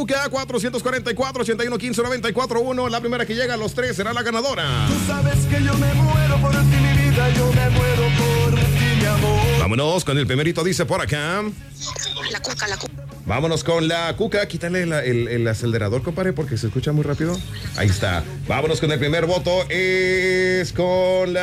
Cuca 444-8115-941. La primera que llega a los 3 será la ganadora. Tú sabes que yo me muero por ti, mi vida, yo me muero por ti, mi amor. Vámonos con el primerito, dice por acá. La Cuca. Vámonos con la Cuca. Quítale el acelerador, compadre, porque se escucha muy rápido. Ahí está. Vámonos con el primer voto. Es con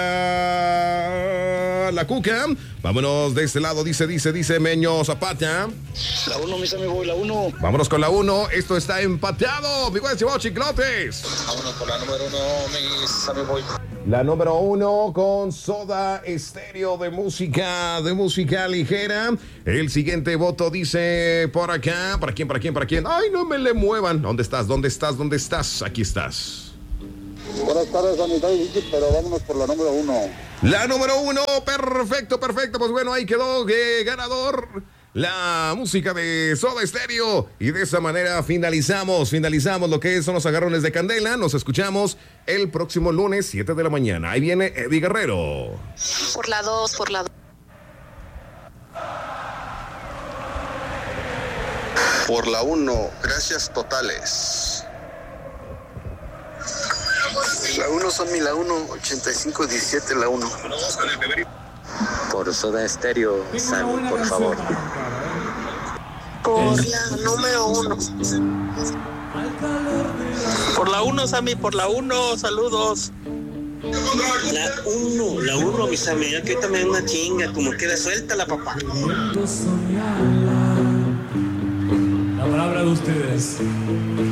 la Cuca. Vámonos de este lado, dice Meño Zapata. La 1, mis amigos, la 1. Vámonos con la 1. Esto está empatado. Mi buen chiclotes. Vámonos con la número 1, mis amigos. La número 1 con Soda Estéreo de música ligera. El siguiente voto dice por acá. ¿Para quién? Ay, no me le muevan. ¿Dónde estás? Aquí estás. Buenas tardes, amistad, pero vámonos por la número 1. La número 1, perfecto. Pues bueno, ahí quedó ganador la música de Soda Estéreo. Y de esa manera finalizamos lo que son los agarrones de candela. Nos escuchamos el próximo lunes, 7 de la mañana. Ahí viene Eddie Guerrero. Por la 2. Por la 1, gracias totales. La 1, Sammy, la 1, 8517, la 1. Por Soda Estéreo, Sammy, por favor. Por la número 1. Por la 1, Sammy, por la 1, saludos. La 1, mi Sammy, ya que ahorita me da una chinga, como queda, suéltala, papá. La palabra de ustedes.